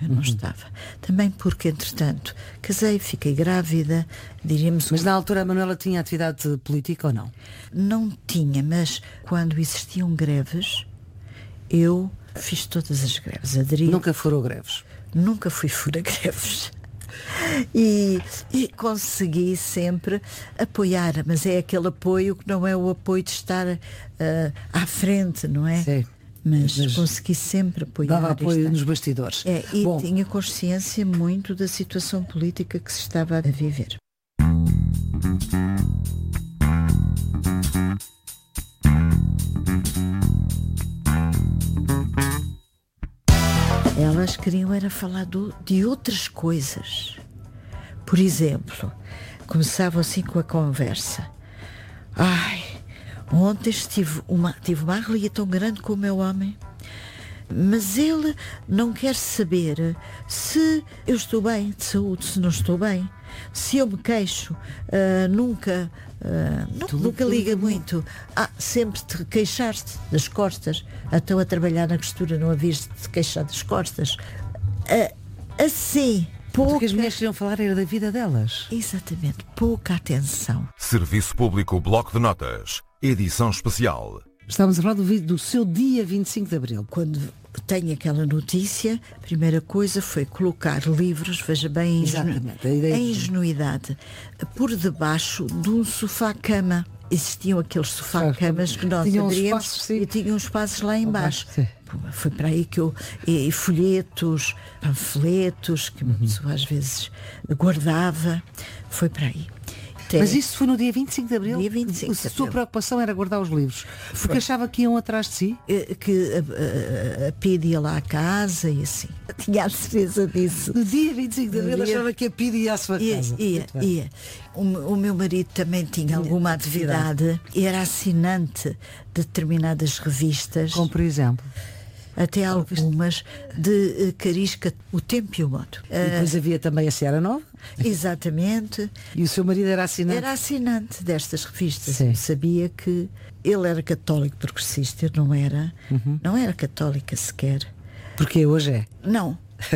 eu não estava. Também porque, entretanto, casei, fiquei grávida, diríamos... Mas na altura a Manuela tinha atividade política ou não? Não tinha, mas quando existiam greves, eu fiz todas as greves. Aderi. Nunca furou greves? Nunca fui fura-greves. E consegui sempre apoiar, mas é aquele apoio que não é o apoio de estar à frente, não é? Sim. Mas consegui sempre apoiar. Dava apoio nos bastidores. E tinha consciência muito da situação política que se estava a viver. Elas queriam era falar de outras coisas. Por exemplo, começavam assim com a conversa. Ai, ontem tive uma arrelia tão grande com o meu homem, mas ele não quer saber se eu estou bem de saúde, se não estou bem. Se eu me queixo, nunca liga muito. Sempre te queixaste das costas. Estou a trabalhar na costura, não havias de te queixar das costas. Assim, pouca... Porque as mulheres queriam falar era da vida delas. Exatamente, pouca atenção. Serviço Público Bloco de Notas, edição especial. Estávamos a falar do seu dia 25 de Abril. Quando tenho aquela notícia, a primeira coisa foi colocar livros, veja bem, a ingenuidade, por debaixo de um sofá-cama. Existiam aqueles sofá-camas que nós abríamos e tinham espaços lá embaixo. Foi para aí que eu... E folhetos, panfletos, que uma pessoa às vezes guardava. Foi para aí. Mas isso foi no dia 25 de Abril? Dia 25 de Abril. A sua preocupação era guardar os livros? Porque achava que iam atrás de si? Que a PID ia lá à casa e assim. Tinha a certeza disso. No dia 25 de Abril achava que a PID ia à sua casa? Ia. O meu marido também tinha alguma atividade. Era assinante de determinadas revistas. Como por exemplo? Até algumas de Carisca, O Tempo e o Modo. E depois havia também a Seara Nova? Exatamente. E o seu marido era assinante? Era assinante destas revistas. Sim. Sabia que ele era católico progressista, eu não era. Não era católica sequer. Porque hoje é? Não.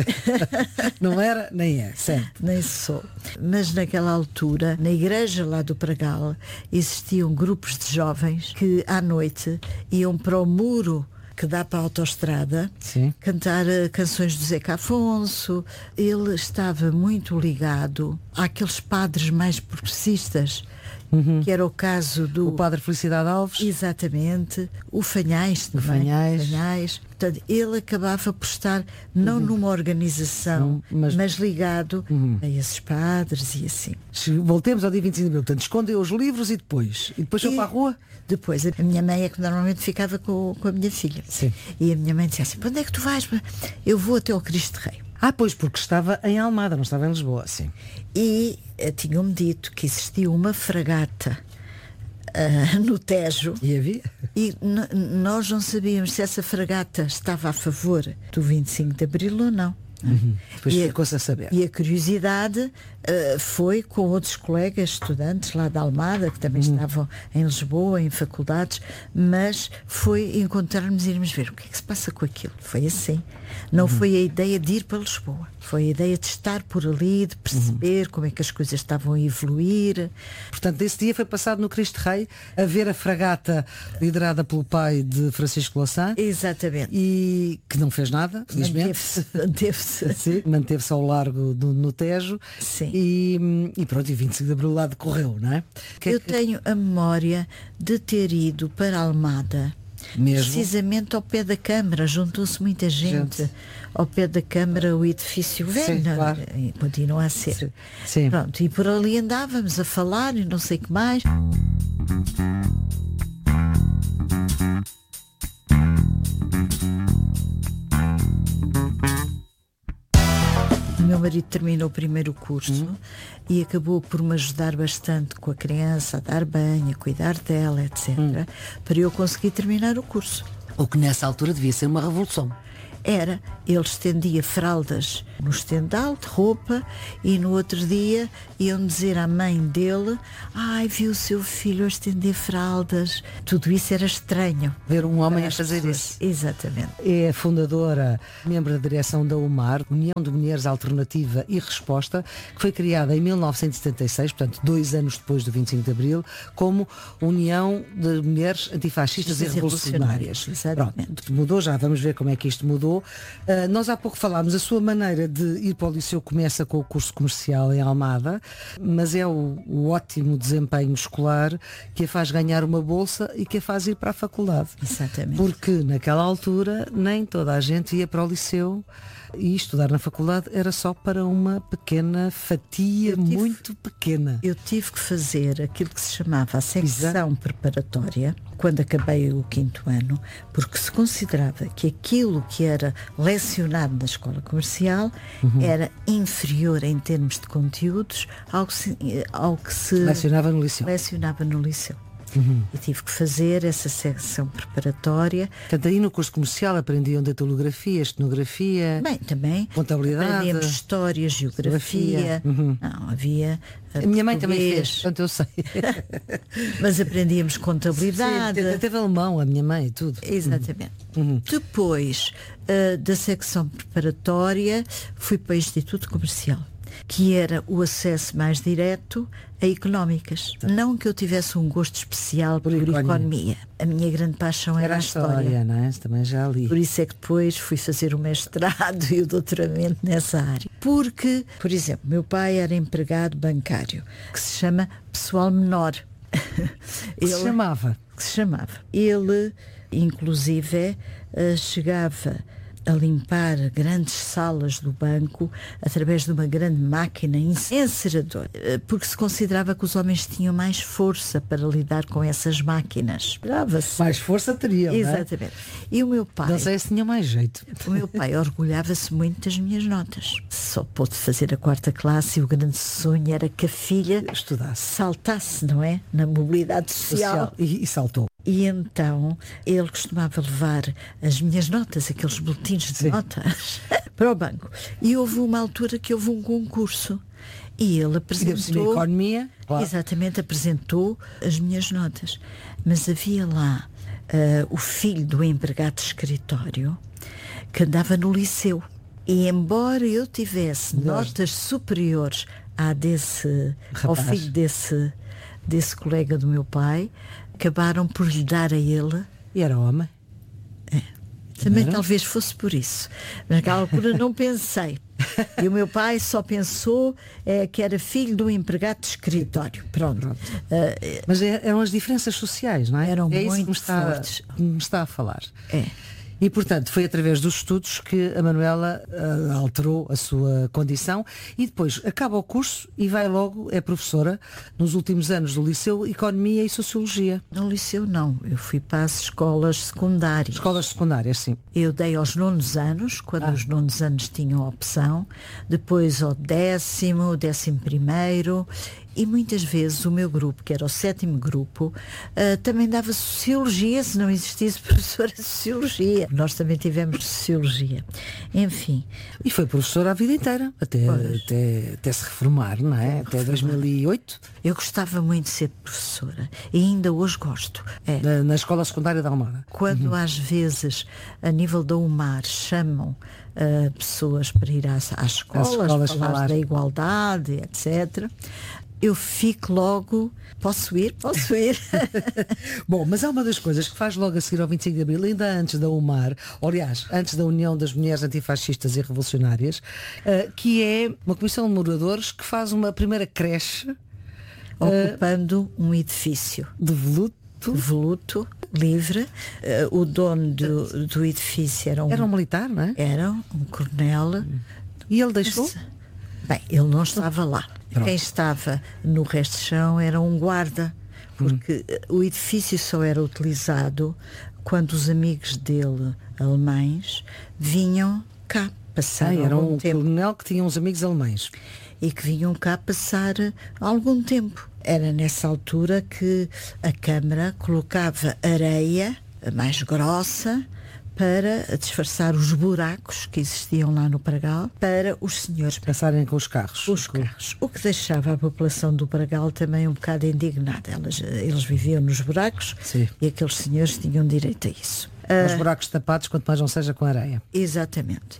Não era, nem é, certo. Nem sou. Mas naquela altura, na igreja lá do Pragal, existiam grupos de jovens que à noite iam para o muro que dá para a autoestrada, cantar canções do Zeca Afonso. Ele estava muito ligado àqueles padres mais progressistas, que era o caso do... O padre Felicidade Alves. Exatamente. O Fanhais também. Fanhais. Portanto, ele acabava por estar não numa organização, mas ligado a esses padres e assim. Voltemos ao dia 25 de Abril. Portanto, escondeu os livros e depois foi para a rua? Depois, a minha mãe é que normalmente ficava com a minha filha. Sim. E a minha mãe dizia assim: para onde é que tu vais? Eu vou até ao Cristo Rei. Pois, porque estava em Almada, não estava em Lisboa, sim. E tinham-me dito que existia uma fragata no Tejo. E havia? E nós não sabíamos se essa fragata estava a favor do 25 de Abril ou não. Depois ficou-se a saber. E a curiosidade foi com outros colegas estudantes lá da Almada, que também estavam em Lisboa, em faculdades, mas foi encontrarmos e irmos ver o que é que se passa com aquilo. Foi assim. Não foi a ideia de ir para Lisboa, foi a ideia de estar por ali, de perceber como é que as coisas estavam a evoluir. Portanto, esse dia foi passado no Cristo Rei a ver a fragata liderada pelo pai de Francisco Louçã. Exatamente. E que não fez nada, felizmente. Manteve-se. Manteve-se ao largo no Tejo. Sim. E pronto, e 25 de Abril lá decorreu, não é? Eu tenho a memória de ter ido para Almada. Mesmo? Precisamente ao pé da Câmara, juntou-se muita gente. Ao pé da Câmara, o edifício velho. Sim, claro. Continua a ser. Sim. Pronto, e por ali andávamos a falar e não sei o que mais. O meu marido terminou o primeiro curso e acabou por me ajudar bastante com a criança, a dar banho, a cuidar dela, etc. Para eu conseguir terminar o curso. O que nessa altura devia ser uma revolução. Ele estendia fraldas no estendal de roupa e no outro dia iam dizer à mãe dele: ai, viu o seu filho a estender fraldas. Tudo isso era estranho. Ver um homem para a as fazer pessoas. isso. Exatamente. É a fundadora, membro da direção da UMAR, União de Mulheres Alternativa e Resposta, que foi criada em 1976, portanto 2 anos depois do 25 de Abril, como União de Mulheres Antifascistas e Revolucionárias. Pronto, mudou, já vamos ver como é que isto mudou. Nós há pouco falámos, a sua maneira de ir para o liceu começa com o curso comercial em Almada, mas é o ótimo desempenho escolar que a faz ganhar uma bolsa e que a faz ir para a faculdade. Exatamente. Porque naquela altura nem toda a gente ia para o liceu e estudar na faculdade era só para uma pequena fatia, muito pequena. Eu tive que fazer aquilo que se chamava a secção preparatória quando acabei o 5º ano, porque se considerava que aquilo que era lecionado na escola comercial era inferior em termos de conteúdos ao que se lecionava no liceu. E tive que fazer essa secção preparatória. Portanto, aí no curso comercial aprendiam datilografia, estenografia, também contabilidade, aprendemos história, geografia. Não, havia a minha mãe também fez, portanto eu sei. Mas aprendíamos contabilidade. Sim, teve alemão, a minha mãe, tudo. Exatamente. Depois da secção preparatória fui para o Instituto Comercial, que era o acesso mais direto a económicas. Não que eu tivesse um gosto especial por economia. A minha grande paixão era a história. Não é? Também já li. Por isso é que depois fui fazer o mestrado e o doutoramento nessa área. Porque, por exemplo, meu pai era empregado bancário, que se chama pessoal menor. Que se chamava? Ele, inclusive, chegava a limpar grandes salas do banco através de uma grande máquina enceradora, porque se considerava que os homens tinham mais força para lidar com essas máquinas. Esperava-se. Mais força teriam, exatamente. Não é? E o meu pai... Não sei se tinha mais jeito. O meu pai orgulhava-se muito das minhas notas. Só pôde fazer a 4ª classe e o grande sonho era que a filha saltasse, não é? Na mobilidade social. E saltou. E então ele costumava levar as minhas notas, aqueles boletins de notas, para o banco. E houve uma altura que houve um concurso. E ele apresentou... economia. Claro. Exatamente, apresentou as minhas notas. Mas havia lá o filho do empregado de escritório que andava no liceu. E embora eu tivesse notas superiores ao filho desse colega do meu pai, acabaram por lhe dar a ele. E era homem? Também talvez fosse por isso. Mas naquela altura não pensei. E o meu pai só pensou que era filho de um empregado de escritório. Pronto. Mas eram as diferenças sociais, não é? Eram muito muito fortes. Me está a falar. É. E, portanto, foi através dos estudos que a Manuela alterou a sua condição e depois acaba o curso e vai logo, é professora, nos últimos anos do liceu, Economia e Sociologia. No liceu não, eu fui para as escolas secundárias. Escolas secundárias, sim. Eu dei aos 9º anos, quando os 9º anos tinham opção, depois ao 10º, 11º, e muitas vezes o meu grupo, que era o 7º grupo, também dava Sociologia, se não existisse professora de Sociologia. Nós também tivemos Sociologia. Enfim. E foi professora a vida inteira, até se reformar, não é? Até 2008. Eu gostava muito de ser professora e ainda hoje gosto. Na escola secundária da Almada. Quando às vezes, a nível da UMAR, chamam pessoas para ir às escolas falar da igualdade, etc., eu fico logo, posso ir. Bom, mas há uma das coisas que faz logo a seguir ao 25 de Abril, ainda antes da UMAR, aliás, antes da União das Mulheres Antifascistas e Revolucionárias, que é uma comissão de moradores que faz uma primeira creche ocupando um edifício de voluto livre. O dono do edifício era um militar, não é? Era um coronel. E ele deixou? Bem, ele não estava lá. Quem estava no resto de chão era um guarda, porque o edifício só era utilizado quando os amigos dele, alemães, vinham cá passar algum tempo. Era um coronel que tinha uns amigos alemães. E que vinham cá passar algum tempo. Era nessa altura que a Câmara colocava areia mais grossa para disfarçar os buracos que existiam lá no Pragal, para os senhores Passarem com os carros. os carros. O que deixava a população do Pragal também um bocado indignada. Eles viviam nos buracos. Sim. E aqueles senhores tinham direito a isso. Os buracos tapados, quanto mais não seja com areia. Exatamente.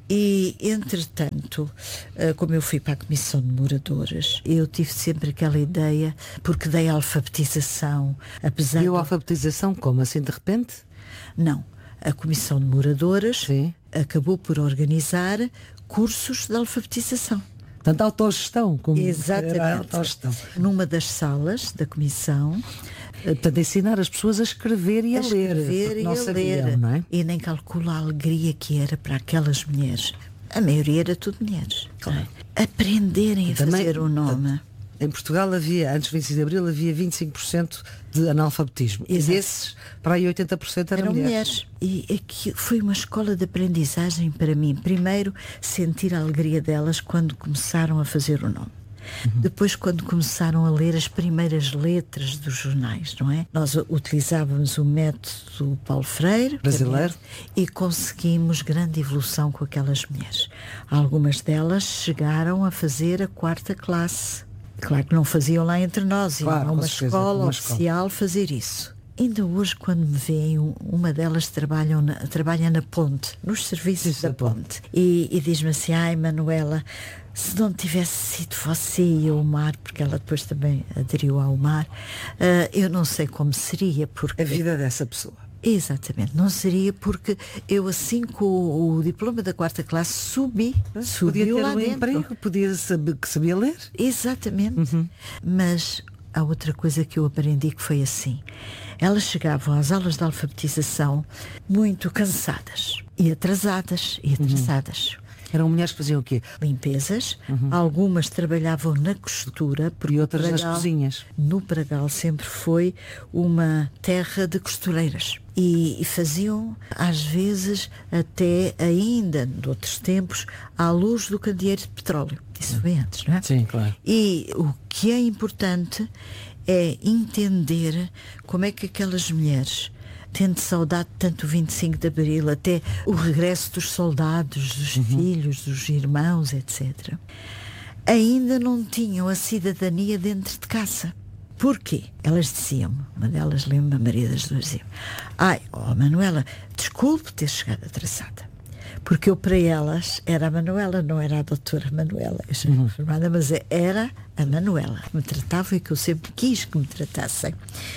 E, entretanto, como eu fui para a Comissão de Moradores, eu tive sempre aquela ideia, porque dei alfabetização, apesar E a alfabetização, como assim de repente? Não, a Comissão de Moradores Sim. acabou por organizar cursos de alfabetização. Portanto, autogestão. Como Exatamente. era a autogestão. Numa das salas da Comissão, Portanto, ensinar as pessoas a escrever e a ler. Porque não sabiam, não é? E nem calcula a alegria que era para aquelas mulheres. A maioria era tudo mulheres. Claro. Aprenderem a Também, fazer o nome. Em Portugal havia, antes do 25 de Abril, havia 25% de analfabetismo. Exato. E desses, para aí 80% eram mulheres. E aqui foi uma escola de aprendizagem para mim. Primeiro, sentir a alegria delas quando começaram a fazer o nome. Depois, quando começaram a ler as primeiras letras dos jornais, não é? Nós utilizávamos o método Paulo Freire Brasileiro. E conseguimos grande evolução com aquelas mulheres. Algumas delas chegaram a fazer a 4ª classe. Claro que não faziam lá entre nós, iam Claro, a com uma certeza, escola uma oficial fazer isso. Ainda hoje, quando me veem, uma delas trabalha na ponte, nos serviços da ponte. E diz-me assim: ai, Manuela, se não tivesse sido você e o Mar, porque ela depois também aderiu ao Mar, eu não sei como seria, porque... A vida dessa pessoa. Exatamente, não seria, porque eu, assim com o diploma da 4ª classe, subi Podia ter lá um dentro. emprego, podia saber que sabia ler. Exatamente. Mas há outra coisa que eu aprendi que foi assim: elas chegavam às aulas de alfabetização muito cansadas e atrasadas. Eram mulheres que faziam o quê? Limpezas, algumas trabalhavam na costura, porque E outras nas Pragal, cozinhas. no Pragal sempre foi uma terra de costureiras. E faziam, às vezes, até ainda, de outros tempos, à luz do candeeiro de petróleo. Isso foi antes, não é? Sim, claro. E o que é importante é entender como é que aquelas mulheres, tendo saudade tanto o 25 de Abril, até o regresso dos soldados, dos filhos, dos irmãos, etc., ainda não tinham a cidadania dentro de casa. Porquê? Elas diziam-me, uma delas, lembro-me, a Maria das Duas, dizia: ai, Manuela, desculpe ter chegado atrasada. Porque eu, para elas, era a Manuela, não era a doutora Manuela. Eu sou formada, mas era a Manuela que me tratava e que eu sempre quis que me tratassem.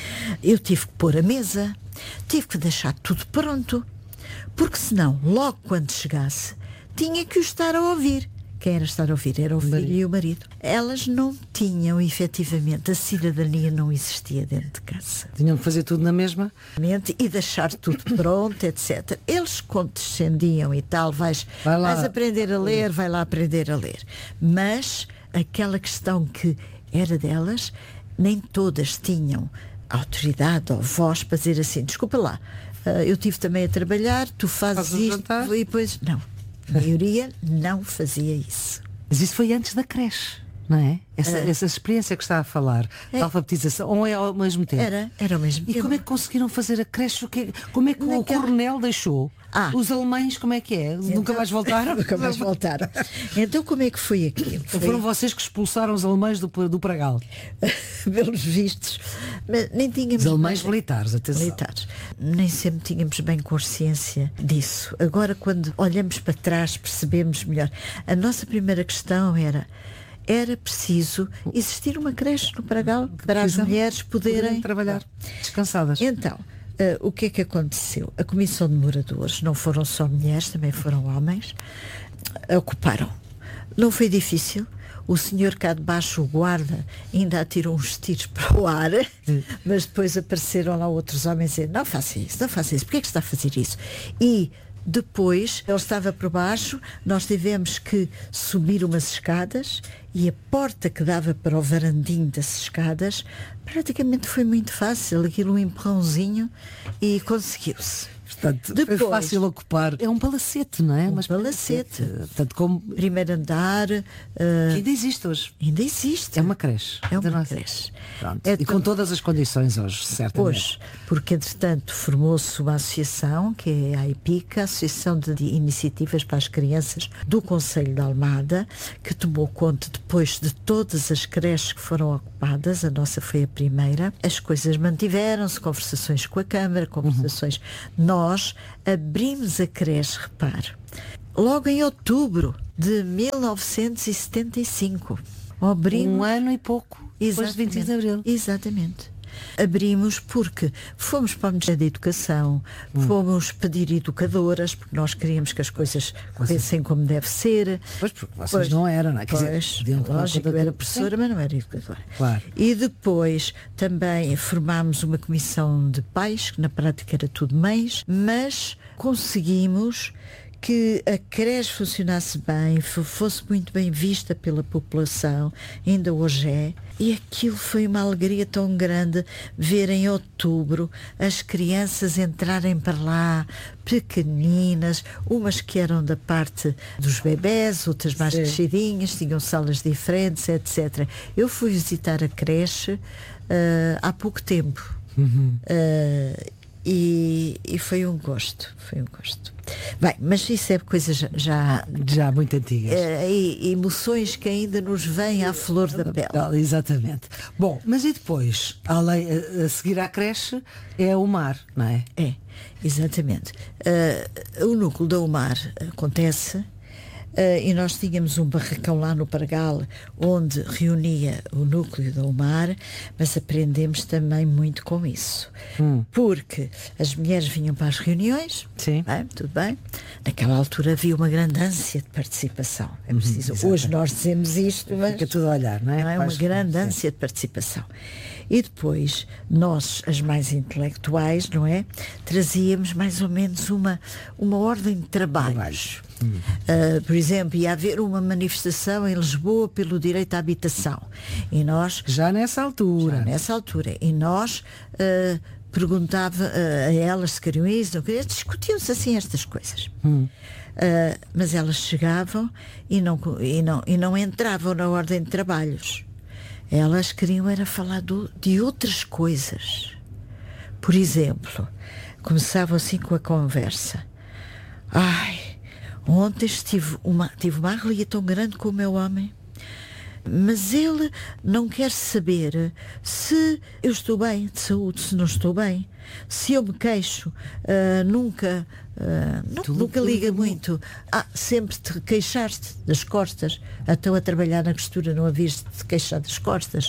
Eu tive que pôr a mesa, tive que deixar tudo pronto, porque senão, logo quando chegasse, tinha que o estar a ouvir. Quem era estar a ouvir? Era o filho e o marido. Elas não tinham, efetivamente, a cidadania não existia dentro de casa. Tinham que fazer tudo na mesma? E deixar tudo pronto, etc. Eles condescendiam e tal, vais aprender a ler, vai lá aprender a ler. Mas aquela questão que era delas, nem todas tinham autoridade ou voz para dizer assim: desculpa lá, eu estive também a trabalhar, tu fazes isto, e depois... Não, a maioria não fazia isso. Mas isso foi antes da creche, não é? Essa experiência que está a falar, da alfabetização, ou é ao mesmo tempo? Era ao mesmo tempo. E como é que conseguiram fazer a creche? Como é que o coronel deixou? Os alemães, como é que é? Então, Nunca mais voltaram? Nunca mais voltaram. Então como é que foi aquilo? Foram vocês que expulsaram os alemães do Pragal? Pelos vistos. Mas nem tínhamos... Os alemães militares, atenção. Militares. Nem sempre tínhamos bem consciência disso. Agora, quando olhamos para trás, percebemos melhor. A nossa primeira questão era preciso existir uma creche no Pragal para as mulheres poderem trabalhar descansadas. Então, o que é que aconteceu? A Comissão de Moradores, não foram só mulheres, também foram homens, ocuparam. Não foi difícil. O senhor cá de baixo, o guarda, ainda atirou uns tiros para o ar, mas depois apareceram lá outros homens e disseram: não faça isso, porque é que está a fazer isso? E depois, ele estava por baixo, nós tivemos que subir umas escadas e a porta que dava para o varandinho das escadas praticamente foi muito fácil, aquilo um empurrãozinho e conseguiu-se. Portanto, Depois, é fácil ocupar. É um palacete, não é? Um palacete. Portanto, como... Primeiro andar. Que ainda existe hoje. Ainda existe. É uma creche. É uma Nossa. creche. Pronto. E com todas as condições hoje, certamente. Hoje, porque entretanto formou-se uma associação, que é a AIPICA, Associação de Iniciativas para as Crianças do Concelho de Almada, que tomou conta depois de todas as creches que foram ocupadas. A nossa foi a primeira. As coisas mantiveram-se, conversações com a Câmara, conversações. Nós abrimos a creche, repare, logo em outubro de 1975. Abrimos... Um ano e pouco depois de 25 de Abril. Exatamente. Abrimos porque fomos para o Ministério da Educação, fomos pedir educadoras, porque nós queríamos que as coisas corressem como deve ser. Pois, porque vocês não eram, não é? Pois, lógico, eu era professora, mas não era educadora. Claro. E depois também formámos uma comissão de pais, que na prática era tudo mães, mas conseguimos que a creche funcionasse bem, fosse muito bem vista pela população, ainda hoje é, e aquilo foi uma alegria tão grande ver em outubro as crianças entrarem para lá, pequeninas, umas que eram da parte dos bebés, outras mais crescidinhas, tinham salas diferentes, etc. Eu fui visitar a creche há pouco tempo. E foi um gosto, Bem, mas isso é coisa já muito antigas. Emoções que ainda nos vêm à flor da pele. Exatamente. Bom, mas e depois? Além, a seguir à creche é o mar, não é? É, exatamente. O núcleo da UMAR acontece. E nós tínhamos um barracão lá no Pargal onde reunia o núcleo da UMAR, mas aprendemos também muito com isso. Porque as mulheres vinham para as reuniões, sim. Bem, tudo bem. Naquela altura havia uma grande ânsia de participação. É preciso. Hoje nós dizemos isto, mas fica tudo a olhar, não é? Não é uma grande ânsia de participação. E depois, nós, as mais intelectuais, não é? Trazíamos mais ou menos uma ordem de trabalhos. Por exemplo, ia haver uma manifestação em Lisboa pelo direito à habitação. E nós... Já nessa altura. E nós... perguntava a elas se queriam isso, não queriam, discutiam-se assim estas coisas. Mas elas chegavam e não entravam na ordem de trabalhos. Elas queriam era falar de outras coisas. Por exemplo, começavam assim com a conversa. Ontem tive uma alegria tão grande com o meu homem, mas ele não quer saber se eu estou bem de saúde, se não estou bem. Se eu me queixo, nunca liga muito. Sempre te queixaste das costas. Então a trabalhar na costura não havias de te queixar das costas.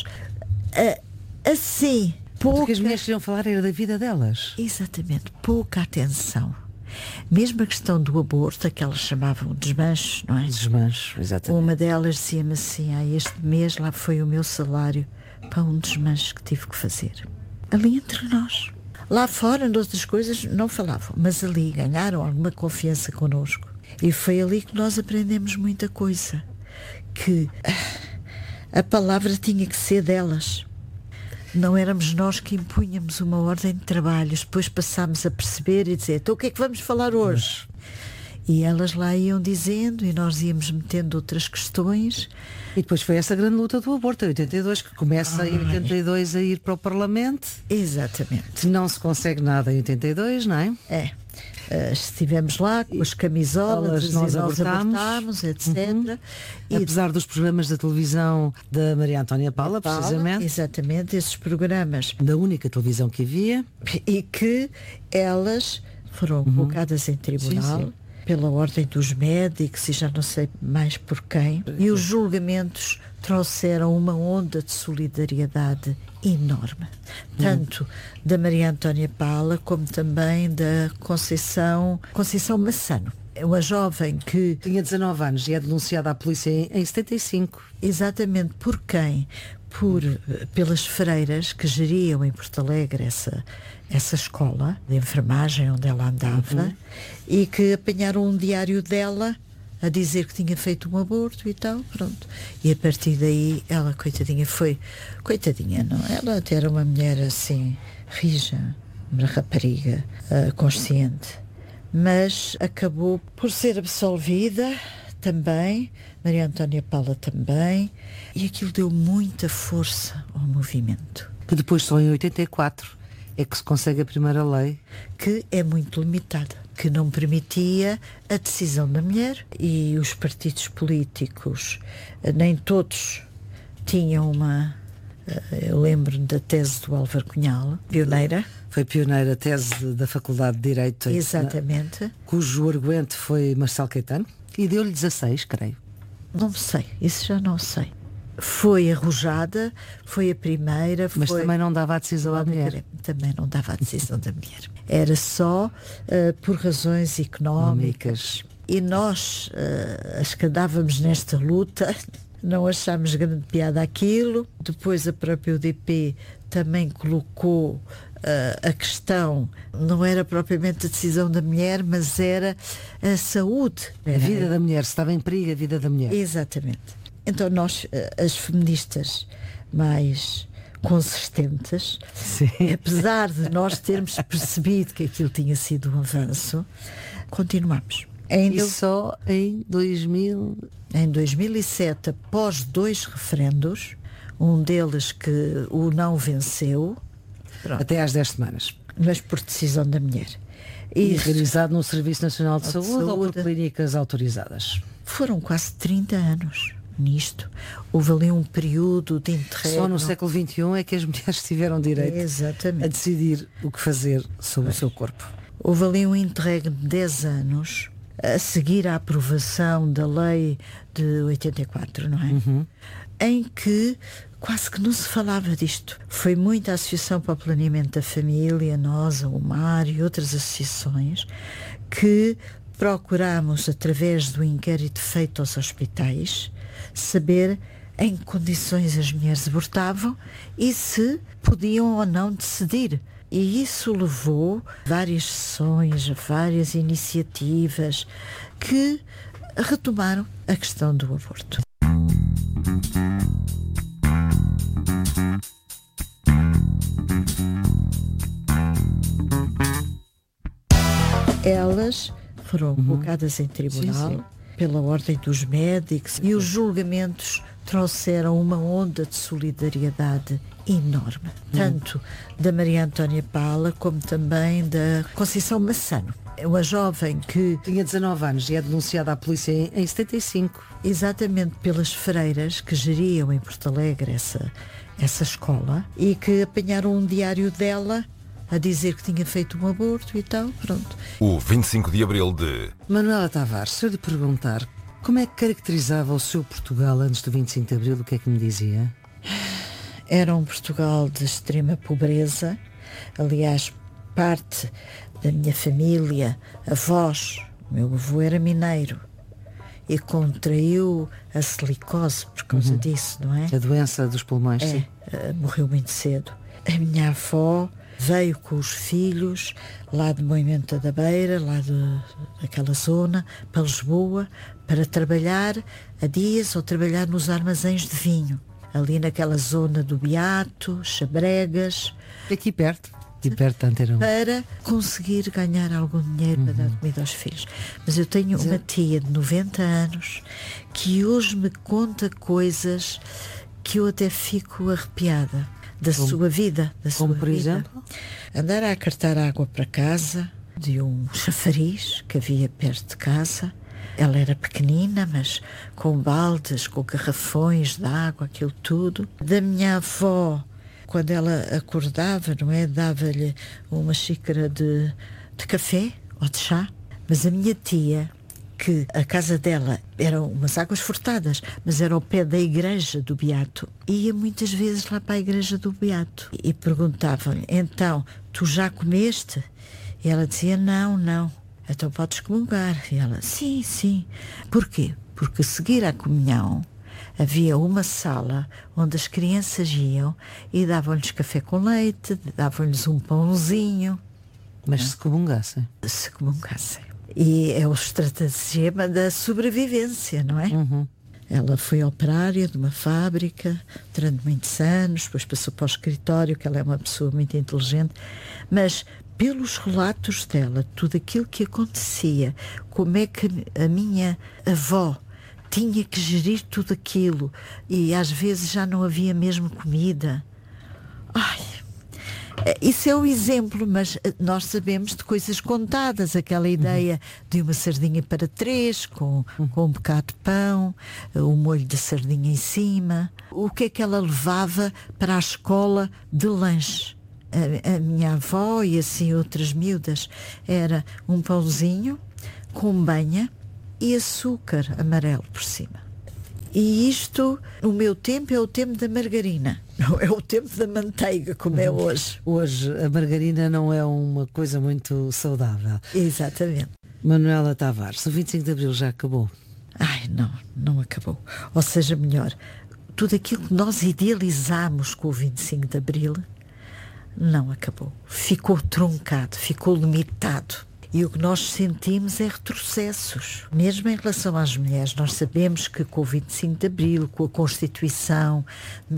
Assim, pouca... O que as mulheres queriam falar era da vida delas. Exatamente, pouca atenção. Mesmo a questão do aborto, que elas chamavam desmanchos, não é? Desmanchos, exatamente. Uma delas dizia-me assim, este mês lá foi o meu salário para um desmanche que tive que fazer. Ali entre nós. Lá fora, noutras coisas, não falavam, mas ali ganharam alguma confiança connosco. E foi ali que nós aprendemos muita coisa. Que a palavra tinha que ser delas. Não éramos nós que impunhamos uma ordem de trabalhos. Depois passámos a perceber e dizer, então o que é que vamos falar hoje? E elas lá iam dizendo e nós íamos metendo outras questões. E depois foi essa grande luta do aborto, em 82, que começa em 82 a ir para o Parlamento. Exatamente. Não se consegue nada em 82, não é? Estivemos lá com as camisolas, nós abortámos, etc. E apesar dos programas da televisão da Maria Antónia Paula, precisamente. Exatamente, esses programas. Da única televisão que havia. E que elas foram colocadas em tribunal. Sim. Pela ordem dos médicos e já não sei mais por quem. E os julgamentos trouxeram uma onda de solidariedade enorme. Tanto da Maria Antónia Paula como também da Conceição Massano. É uma jovem que... Tinha 19 anos e é denunciada à polícia em 75. Exatamente. Por quem? Pelas freiras que geriam em Porto Alegre essa escola de enfermagem onde ela andava e que apanharam um diário dela a dizer que tinha feito um aborto e tal, pronto. E a partir daí ela, coitadinha, não? Ela até era uma mulher assim, rija, uma rapariga, consciente. mas acabou por ser absolvida também, Maria Antónia Paula também, e aquilo deu muita força ao movimento. Que depois só em 84 é que se consegue a primeira lei. Que é muito limitada, que não permitia a decisão da mulher, e os partidos políticos, nem todos tinham uma... Eu lembro-me da tese do Álvaro Cunhal, pioneira. Foi pioneira a tese da Faculdade de Direito. Exatamente. Cujo arguente foi Marcelo Caetano, e deu-lhe 16, creio. Não sei, isso já não sei. Foi arrojada, foi a primeira. Mas foi... também não dava a decisão à mulher. Também não dava a decisão da mulher. Era só por razões económicas. E nós, as que andávamos nesta luta, não achámos grande piada aquilo. Depois a própria UDP também colocou a questão, não era propriamente a decisão da mulher, mas era a saúde. A vida da mulher, se estava em perigo a vida da mulher. Exatamente. Então nós, as feministas mais consistentes, sim, apesar de nós termos percebido que aquilo tinha sido um avanço, continuamos. E só em 2000... Em 2007, após 2 referendos, um deles que o não venceu, pronto, até às 10 semanas, mas por decisão da mulher. E realizado no Serviço Nacional de Saúde ou por clínicas autorizadas. Foram quase 30 anos nisto. Houve ali um período de interregno. Só no século XXI é que as mulheres tiveram direito a decidir o que fazer sobre o seu corpo. Houve ali um interregno de 10 anos a seguir à aprovação da lei de 84, não é? Uhum. Em que quase que não se falava disto. Foi muita a Associação para o Planeamento da Família, nós, a UMAR e outras associações, que procurámos, através do inquérito feito aos hospitais, saber em que condições as mulheres abortavam e se podiam ou não decidir. E isso levou várias sessões, várias iniciativas que retomaram a questão do aborto. Elas foram colocadas em tribunal, sim, sim, pela ordem dos médicos, e os julgamentos trouxeram uma onda de solidariedade enorme, tanto da Maria Antónia Paula como também da Conceição Massano. É uma jovem que tinha 19 anos e é denunciada à polícia em 75. Exatamente, pelas freiras que geriam em Porto Alegre essa escola, e que apanharam um diário dela a dizer que tinha feito um aborto e tal, pronto. O 25 de Abril de... Manuela Tavares, se eu lhe perguntar como é que caracterizava o seu Portugal antes do 25 de Abril, o que é que me dizia? Era um Portugal de extrema pobreza. Aliás, parte da minha família, avós, o meu avô era mineiro e contraiu a silicose por causa disso, não é? A doença dos pulmões, sim. Morreu muito cedo. A minha avó veio com os filhos lá de Moimenta da Beira, lá daquela zona, para Lisboa, para trabalhar a dias ou trabalhar nos armazéns de vinho, ali naquela zona do Beato, Chabregas. Aqui perto de Antena 1. Para conseguir ganhar algum dinheiro para dar comida aos filhos. Mas eu tenho uma tia de 90 anos que hoje me conta coisas que eu até fico arrepiada da sua vida. Como por exemplo? Andar a acartar água para casa de um chafariz que havia perto de casa. Ela era pequenina, mas com baldes, com garrafões de água, aquilo tudo. Da minha avó, quando ela acordava, não é? Dava-lhe uma xícara de café ou de chá. Mas a minha tia, que a casa dela eram umas águas furtadas, mas era ao pé da igreja do Beato, ia muitas vezes lá para a igreja do Beato e perguntavam-lhe: então, tu já comeste? E ela dizia: não. Então podes comungar. E ela: sim. Porquê? Porque a seguir à comunhão havia uma sala onde as crianças iam e davam-lhes café com leite, davam-lhes um pãozinho. Mas se comungassem. Se comungassem. E é o estratagema da sobrevivência, não é? Ela foi operária de uma fábrica durante muitos anos, depois passou para o escritório, que ela é uma pessoa muito inteligente, mas pelos relatos dela, tudo aquilo que acontecia, como é que a minha avó tinha que gerir tudo aquilo e às vezes já não havia mesmo comida. Ai, isso é o exemplo, mas nós sabemos de coisas contadas, aquela ideia de uma sardinha para 3, com um bocado de pão, o molho de sardinha em cima. O que é que ela levava para a escola de lanche? A minha avó e assim outras miúdas, era um pãozinho com banha e açúcar amarelo por cima. E isto, no meu tempo, é o tempo da margarina, não é o tempo da manteiga, como é hoje. Hoje a margarina não é uma coisa muito saudável. Exatamente. Manuela Tavares, o 25 de Abril já acabou? Ai, não acabou. Ou seja, melhor, tudo aquilo que nós idealizámos com o 25 de Abril não acabou. Ficou truncado, ficou limitado. E o que nós sentimos é retrocessos. Mesmo em relação às mulheres, nós sabemos que com o 25 de Abril, com a Constituição de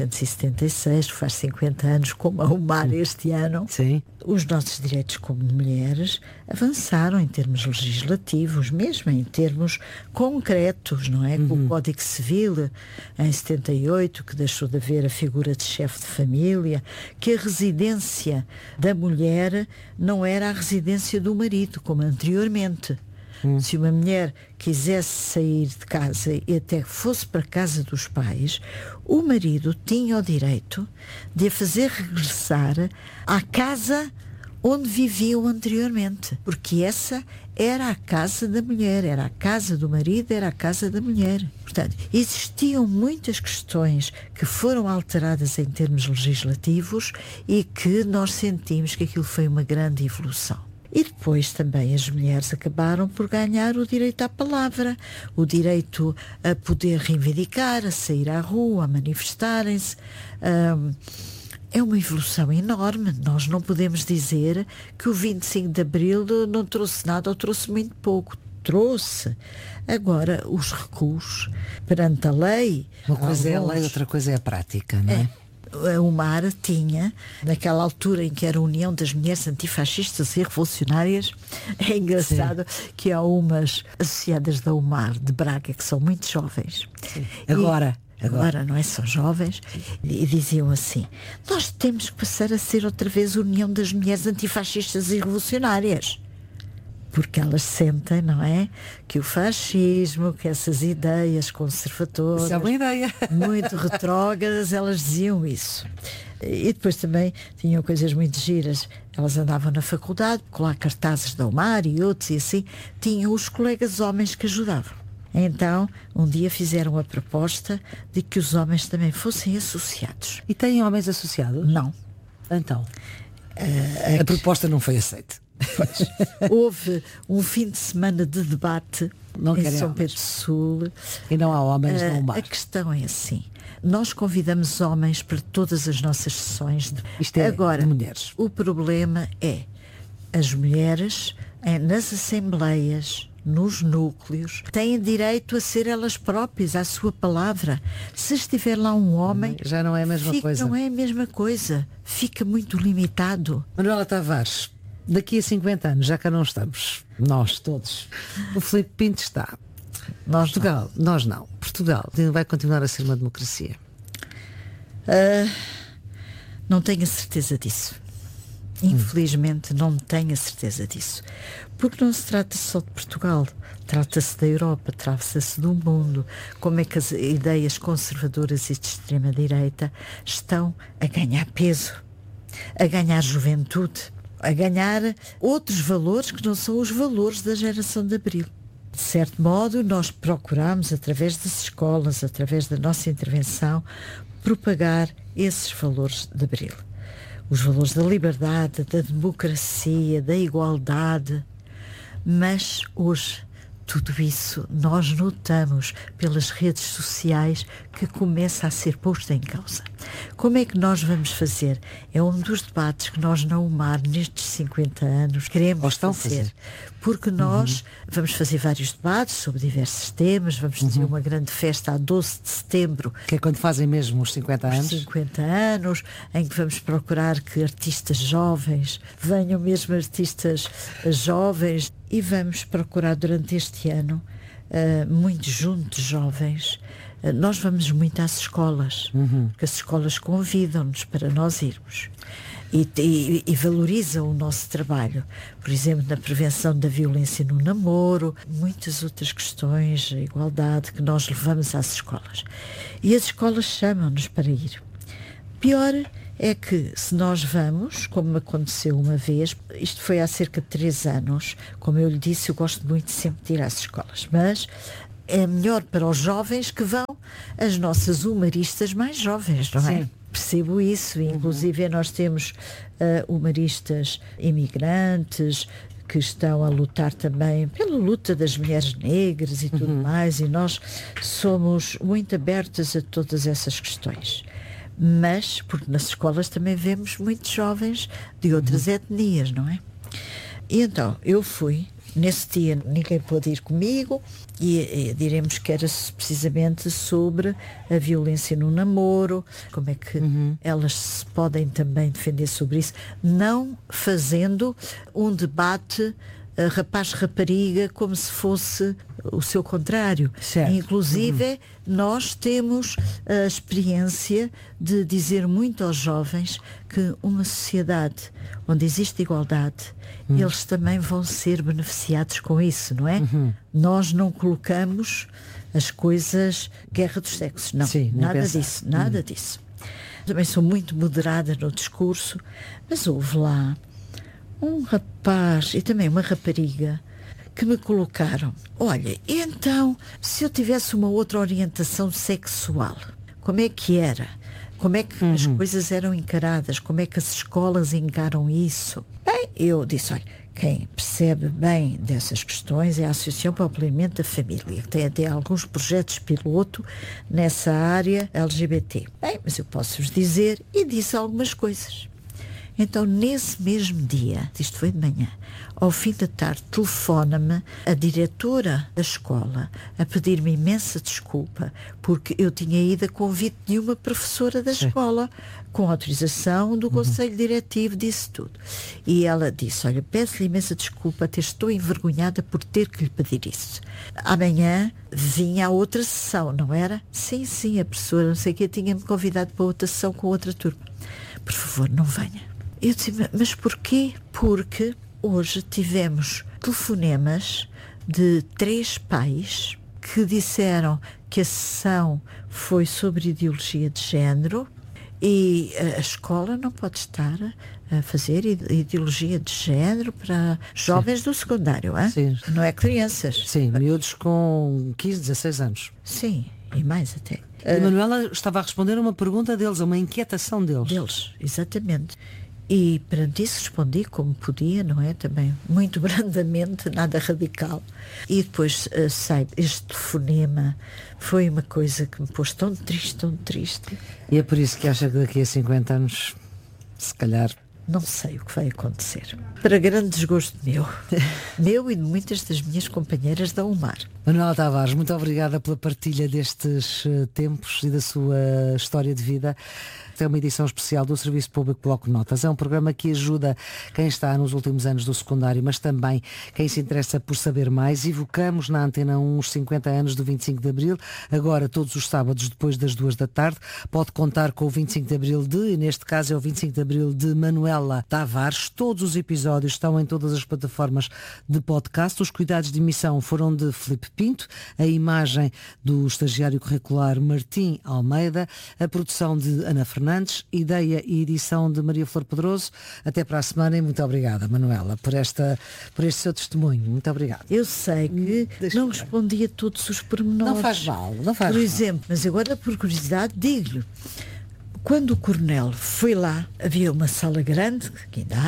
1976, que faz 50 anos, como a UMAR este ano, sim, os nossos direitos como mulheres avançaram em termos legislativos, mesmo em termos concretos, não é? Com o Código Civil, em 78, que deixou de haver a figura de chefe de família, que a residência da mulher não era a residência do marido, como anteriormente. Se uma mulher quisesse sair de casa e até fosse para a casa dos pais, o marido tinha o direito de a fazer regressar à casa onde viviam anteriormente, porque essa era a casa da mulher, era a casa do marido, era a casa da mulher. Portanto, existiam muitas questões que foram alteradas em termos legislativos e que nós sentimos que aquilo foi uma grande evolução. E depois também as mulheres acabaram por ganhar o direito à palavra, o direito a poder reivindicar, a sair à rua, a manifestarem-se. É uma evolução enorme. Nós não podemos dizer que o 25 de Abril não trouxe nada ou trouxe muito pouco. Trouxe. Agora, os recuos perante a lei... Uma coisa é a lei, outra coisa é a prática, não é? A UMAR tinha, naquela altura em que era a União das Mulheres Antifascistas e Revolucionárias, é engraçado que há umas associadas da UMAR de Braga que são muito jovens. Agora não é só jovens, e diziam assim: nós temos que passar a ser outra vez a União das Mulheres Antifascistas e Revolucionárias. Porque elas sentem, não é? Que o fascismo, que essas ideias conservadoras, isso é uma ideia, muito retrógradas, elas diziam isso. E depois também tinham coisas muito giras. Elas andavam na faculdade, com lá cartazes da UMAR e outros, e assim, tinham os colegas homens que ajudavam. Então, um dia fizeram a proposta de que os homens também fossem associados. E têm homens associados? Não. Então, a proposta não foi aceita. Pois. Houve um fim de semana de debate em São Pedro do Sul. E não há homens no mar. A questão é assim: nós convidamos homens para todas as nossas sessões. Isto é agora, de mulheres. O problema é as mulheres nas assembleias, nos núcleos, têm direito a ser elas próprias, à sua palavra. Se estiver lá um homem, já não é a mesma coisa. Não é a mesma coisa. Fica muito limitado. Manuela Tavares, daqui a 50 anos, já cá não estamos, nós todos, o Filipe Pinto está. Portugal, nós não. Portugal vai continuar a ser uma democracia? Não tenho a certeza disso. Infelizmente não tenho a certeza disso. Porque não se trata só de Portugal. Trata-se da Europa, trata-se do mundo. Como é que as ideias conservadoras e de extrema-direita estão a ganhar peso, a ganhar juventude, a ganhar outros valores que não são os valores da geração de Abril. De certo modo, nós procuramos, através das escolas, através da nossa intervenção, propagar esses valores de Abril. Os valores da liberdade, da democracia, da igualdade. Mas hoje tudo isso nós notamos pelas redes sociais que começa a ser posto em causa. Como é que nós vamos fazer? É um dos debates que nós na UMAR, nestes 50 anos, queremos fazer. Porque nós vamos fazer vários debates sobre diversos temas, vamos ter uma grande festa a 12 de setembro. Que é quando fazem mesmo os 50 anos? Os 50 anos, em que vamos procurar que artistas jovens, venham mesmo artistas jovens, e vamos procurar durante este ano, muito juntos jovens, nós vamos muito às escolas, porque as escolas convidam-nos para nós irmos. E valorizam o nosso trabalho, por exemplo, na prevenção da violência no namoro, muitas outras questões, a igualdade, que nós levamos às escolas. E as escolas chamam-nos para ir. Pior é que se nós vamos, como aconteceu uma vez, isto foi há cerca de 3 anos, como eu lhe disse, eu gosto muito sempre de ir às escolas, mas é melhor para os jovens que vão as nossas humoristas mais jovens, não é? Sim. Percebo isso, inclusive nós temos humoristas imigrantes que estão a lutar também pela luta das mulheres negras e tudo mais, e nós somos muito abertas a todas essas questões. Mas, porque nas escolas também vemos muitos jovens de outras etnias, não é? E então, eu fui. Nesse dia ninguém pôde ir comigo e diremos que era precisamente sobre a violência no namoro, como é que elas se podem também defender sobre isso, não fazendo um debate rapaz-rapariga como se fosse o seu contrário. Certo. Inclusive nós temos a experiência de dizer muito aos jovens que uma sociedade onde existe igualdade, eles também vão ser beneficiados com isso, não é? Nós não colocamos as coisas guerra dos sexos, não. Sim, nada disso. Também sou muito moderada no discurso, mas houve lá um rapaz e também uma rapariga que me colocaram: olha, então, se eu tivesse uma outra orientação sexual, como é que era? Como é que as coisas eram encaradas? Como é que as escolas encaram isso? Bem, eu disse, olha, quem percebe bem dessas questões é a Associação para o Planeamento da Família, que tem até alguns projetos piloto nessa área LGBT. Bem, mas eu posso-vos dizer, e disse algumas coisas. Então, nesse mesmo dia, isto foi de manhã, ao fim da tarde, telefona-me a diretora da escola a pedir-me imensa desculpa, porque eu tinha ido a convite de uma professora da escola, com autorização do Conselho Diretivo, disse tudo. E ela disse, olha, peço-lhe imensa desculpa, até estou envergonhada por ter que lhe pedir isso. Amanhã vinha a outra sessão, não era? Sim, a professora, não sei o que, tinha-me convidado para outra sessão com outra turma. Por favor, não venha. Eu disse, mas porquê? Porque hoje tivemos telefonemas de 3 pais que disseram que a sessão foi sobre ideologia de género e a escola não pode estar a fazer ideologia de género para jovens do secundário, não é crianças. Sim, miúdos com 15, 16 anos. Sim, e mais até. A Manuela estava a responder a uma pergunta deles, a uma inquietação deles. Deles, exatamente. E perante isso respondi como podia, não é? Também muito brandamente, nada radical. E depois este telefonema foi uma coisa que me pôs tão triste. E é por isso que acha que daqui a 50 anos, se calhar... Não sei o que vai acontecer. Para grande desgosto meu e de muitas das minhas companheiras da UMAR. Manuela Tavares, muito obrigada pela partilha destes tempos e da sua história de vida. É uma edição especial do Serviço Público Bloco de Notas. É um programa que ajuda quem está nos últimos anos do secundário, mas também quem se interessa por saber mais. Evocamos na Antena 1 os 50 anos do 25 de Abril, agora todos os sábados depois das 2 da tarde. Pode contar com o 25 de Abril e neste caso é o 25 de Abril de Manuela Tavares. Todos os episódios estão em todas as plataformas de podcast. Os cuidados de emissão foram de Filipe Pinto, a imagem do estagiário curricular Martim Almeida, a produção de Ana Fernandes, ideia e edição de Maria Flor Pedroso. Até para a semana e muito obrigada, Manuela, por este seu testemunho. Muito obrigada. Eu sei que não respondi a todos os pormenores. Não faz mal. Por exemplo, mas agora por curiosidade digo-lhe, quando o coronel foi lá, havia uma sala grande, que ainda há,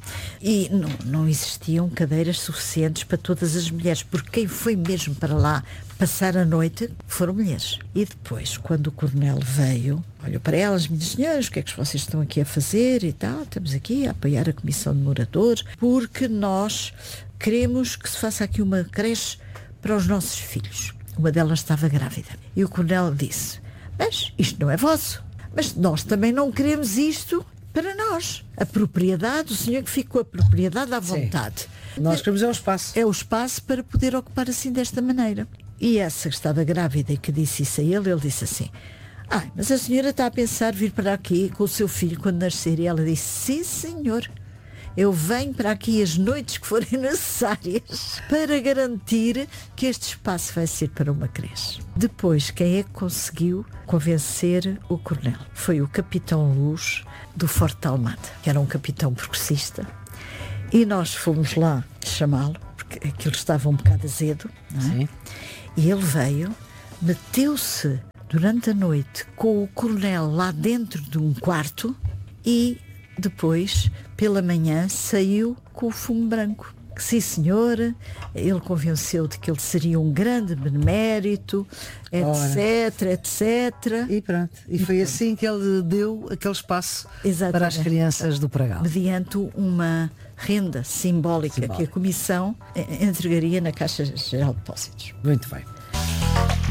E não existiam cadeiras suficientes para todas as mulheres, porque quem foi mesmo para lá passar a noite foram mulheres. E depois, quando o coronel veio, olhou para elas, minhas senhoras, o que é que vocês estão aqui a fazer e tal? Estamos aqui a apoiar a Comissão de Moradores, porque nós queremos que se faça aqui uma creche para os nossos filhos. Uma delas estava grávida. E o coronel disse, mas isto não é vosso. Mas nós também não queremos isto para nós. A propriedade, o senhor que ficou a propriedade à vontade. Sim. Nós queremos é o espaço. É o espaço para poder ocupar assim desta maneira. E essa que estava grávida e que disse isso a ele disse assim, mas a senhora está a pensar vir para aqui com o seu filho quando nascer? E ela disse, sim senhor, eu venho para aqui as noites que forem necessárias para garantir que este espaço vai ser para uma creche. Depois, quem é que conseguiu convencer o coronel? Foi o capitão Luz do Forte de Almada, que era um capitão progressista, e nós fomos lá chamá-lo, porque aquilo estava um bocado azedo, não é? Sim. E ele veio, meteu-se durante a noite com o coronel lá dentro de um quarto e depois, pela manhã, saiu com o fumo branco. Que sim, senhora, ele convenceu de que ele seria um grande benemérito, etc, etc. E pronto. E foi assim que ele deu aquele espaço para as crianças do Pragal. Mediante uma renda simbólica que a Comissão entregaria na Caixa Geral de Depósitos. Muito bem.